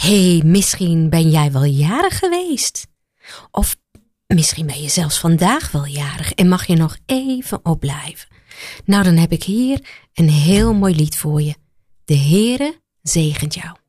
Misschien ben jij wel jarig geweest. Of misschien ben je zelfs vandaag wel jarig en mag je nog even opblijven. Nou, dan heb ik hier een heel mooi lied voor je. De Heere zegent jou.